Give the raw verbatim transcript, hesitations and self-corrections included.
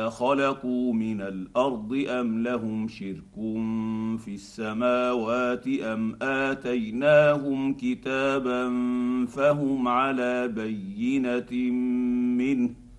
خلقوا من الارض ام لهم شرك في السماوات ام اتيناهم كتابا فهم على بينه منه